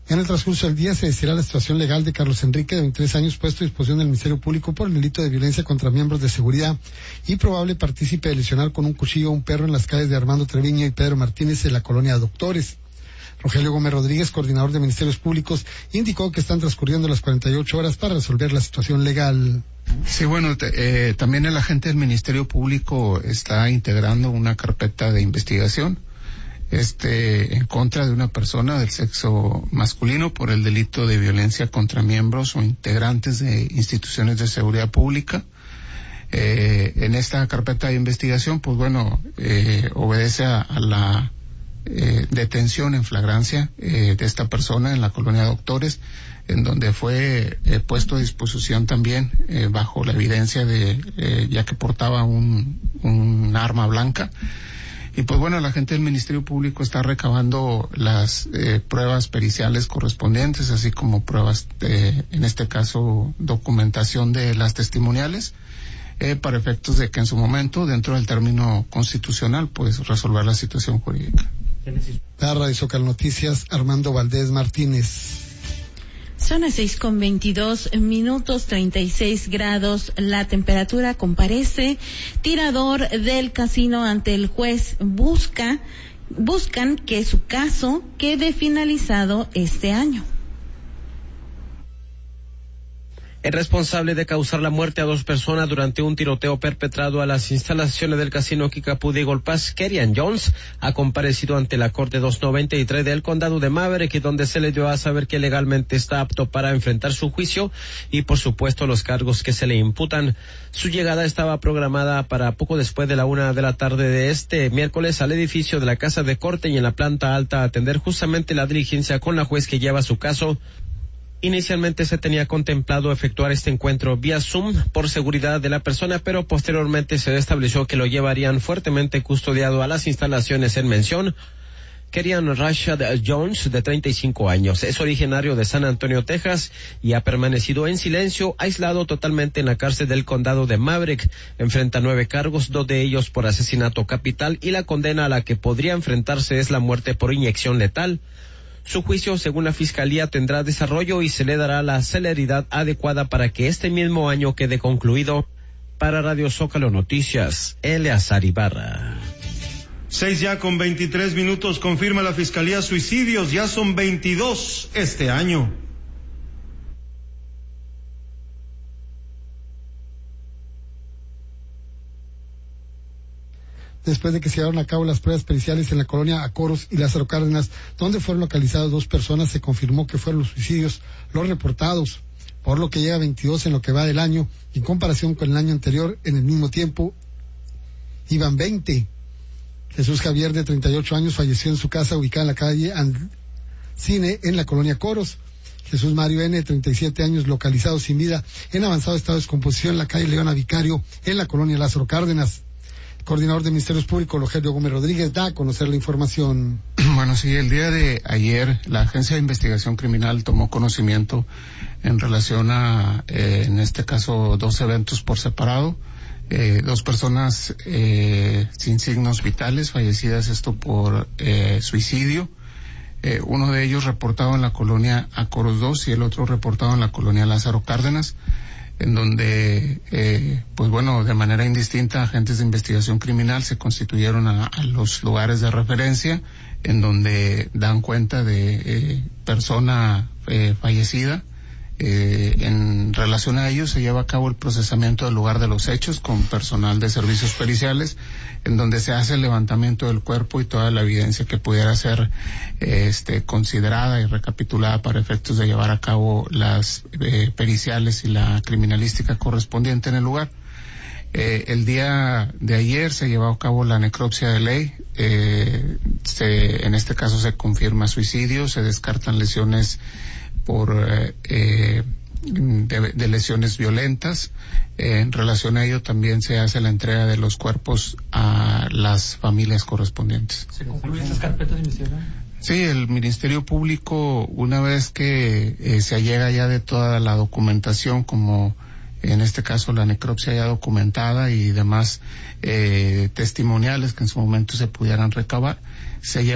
En el transcurso del día se decidirá la situación legal de Carlos Enrique, de 23 años, puesto a disposición del Ministerio Público por el delito de violencia contra miembros de seguridad y probable partícipe de lesionar con un cuchillo a un perro en las calles de Armando Treviño y Pedro Martínez en la colonia Doctores. Rogelio Gómez Rodríguez, coordinador de Ministerios Públicos, indicó que están transcurriendo las 48 horas para resolver la situación legal. Sí, bueno, también el agente del Ministerio Público está integrando una carpeta de investigación en contra de una persona del sexo masculino por el delito de violencia contra miembros o integrantes de instituciones de seguridad pública. En esta carpeta de investigación, pues bueno, obedece a la detención en flagrancia de esta persona en la colonia Doctores, en donde fue puesto a disposición también bajo la evidencia de ya que portaba un arma blanca. Y pues bueno, la gente del Ministerio Público está recabando las pruebas periciales correspondientes, así como pruebas, en este caso, documentación de las testimoniales, para efectos de que en su momento, dentro del término constitucional, pues resolver la situación jurídica. La Radio Zócalo Noticias, Armando Valdés Martínez. Son las 6:22, 36 grados la temperatura. Comparece tirador del casino ante el juez. Buscan que su caso quede finalizado este año. El responsable de causar la muerte a 2 personas durante un tiroteo perpetrado a las instalaciones del casino Kickapoo de Eagle Pass, Kerrion Jones, ha comparecido ante la Corte 293 del condado de Maverick, donde se le dio a saber que legalmente está apto para enfrentar su juicio y, por supuesto, los cargos que se le imputan. Su llegada estaba programada para poco después de la 1 de la tarde de este miércoles al edificio de la Casa de Corte y en la planta alta a atender justamente la diligencia con la juez que lleva su caso. Inicialmente se tenía contemplado efectuar este encuentro vía Zoom por seguridad de la persona, pero posteriormente se estableció que lo llevarían fuertemente custodiado a las instalaciones en mención. Kerrion Rashad Jones, de 35 años, es originario de San Antonio, Texas, y ha permanecido en silencio, aislado totalmente en la cárcel del condado de Maverick. Enfrenta 9 cargos, 2 de ellos por asesinato capital, y la condena a la que podría enfrentarse es la muerte por inyección letal. Su juicio, según la Fiscalía, tendrá desarrollo y se le dará la celeridad adecuada para que este mismo año quede concluido. Para Radio Zócalo Noticias, Eleazar Ibarra. 6:23, confirma la Fiscalía suicidios, ya son 22 este año. Después de que se llevaron a cabo las pruebas periciales en la colonia Acoros y Lázaro Cárdenas, donde fueron localizadas 2 personas, se confirmó que fueron los suicidios los reportados, por lo que llega a 22 en lo que va del año. En comparación con el año anterior, en el mismo tiempo, iban 20. Jesús Javier, de 38 años, falleció en su casa ubicada en la calle Cine, en la colonia Coros. Jesús Mario N., de 37 años, localizado sin vida, en avanzado estado de descomposición en la calle Leona Vicario, en la colonia Lázaro Cárdenas. Coordinador de Ministerios Públicos, Rogelio Gómez Rodríguez, da a conocer la información. Bueno, sí, el día de ayer la Agencia de Investigación Criminal tomó conocimiento en relación a, en este caso, 2 eventos por separado. 2 personas sin signos vitales, fallecidas esto por suicidio. Uno de ellos reportado en la colonia Acoros 2 y el otro reportado en la colonia Lázaro Cárdenas, en donde, pues bueno, de manera indistinta, agentes de investigación criminal se constituyeron a los lugares de referencia, en donde dan cuenta de persona fallecida. En relación a ello, se lleva a cabo el procesamiento del lugar de los hechos con personal de servicios periciales, en donde se hace el levantamiento del cuerpo y toda la evidencia que pudiera ser considerada y recapitulada para efectos de llevar a cabo las periciales y la criminalística correspondiente en el lugar. El día de ayer se llevó a cabo la necropsia de ley. En este caso se confirma suicidio, se descartan lesiones por de lesiones violentas. En relación a ello también se hace la entrega de los cuerpos a las familias correspondientes. ¿Se concluyen estas carpetas de investigación? Sí, el Ministerio Público, una vez que se allega ya de toda la documentación, como en este caso la necropsia ya documentada y demás testimoniales que en su momento se pudieran recabar, se lleva